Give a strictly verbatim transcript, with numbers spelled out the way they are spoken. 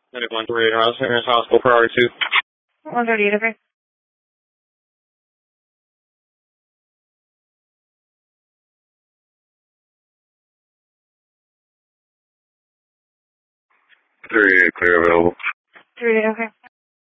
Medic one three eight, Rouse Center's Hospital, priority two. one thirty-eight, okay. three eight, clear available. three eight, okay.